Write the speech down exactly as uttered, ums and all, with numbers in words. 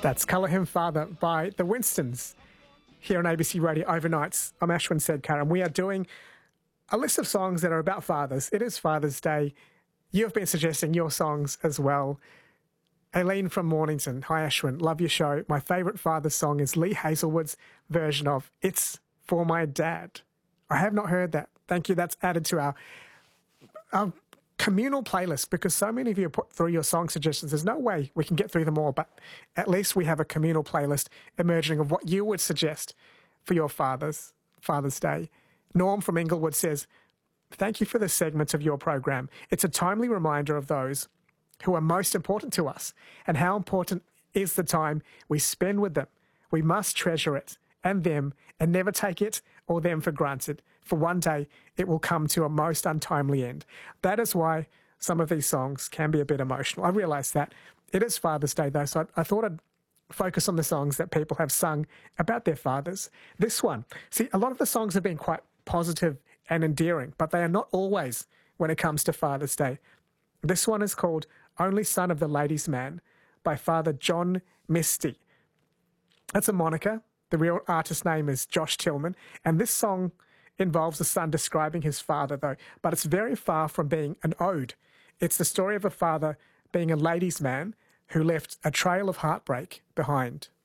That's Colour Him Father by the Winstons here on A B C Radio Overnights. I'm Ashwin Sedkar, and we are doing a list of songs that are about fathers. It is Father's Day. You've been suggesting your songs as well. Aileen from Mornington. Hi, Ashwin. Love your show. My favourite father's song is Lee Hazelwood's version of It's For My Dad. I have not heard that. Thank you. That's added to our, our communal playlist because so many of you put through your song suggestions. There's no way we can get through them all, but at least we have a communal playlist emerging of what you would suggest for your father's Father's Day. Norm from Inglewood says, thank you for this segment of your program. It's a timely reminder of those who are most important to us and how important is the time we spend with them. We must treasure it and them and never take it or them for granted, for one day it will come to a most untimely end. That is why some of these songs can be a bit emotional. I realise that. It is Father's Day though, so I, I thought I'd focus on the songs that people have sung about their fathers. This one, see, a lot of the songs have been quite positive and endearing, but they are not always when it comes to Father's Day. This one is called Only Son of the Ladies' Man by Father John Misty. That's a moniker. The real artist name is Josh Tillman, and this song involves the son describing his father, though, but it's very far from being an ode. It's the story of a father being a ladies' man who left a trail of heartbreak behind.